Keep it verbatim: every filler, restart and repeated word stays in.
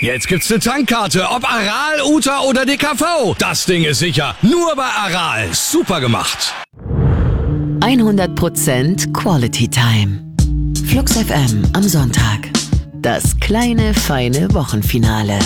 Jetzt gibt's eine Tankkarte, ob Aral, Uta oder D K V. Das Ding ist sicher. Nur bei Aral. Super gemacht. hundert Prozent Quality Time. Flux F M am Sonntag. Das kleine, feine Wochenfinale.